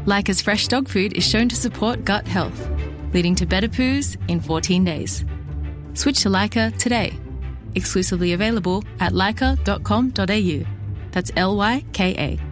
Lyca's fresh dog food is shown to support gut health, leading to better poos in 14 days. Switch to Lyca today. Exclusively available at lyca.com.au. That's Lyka.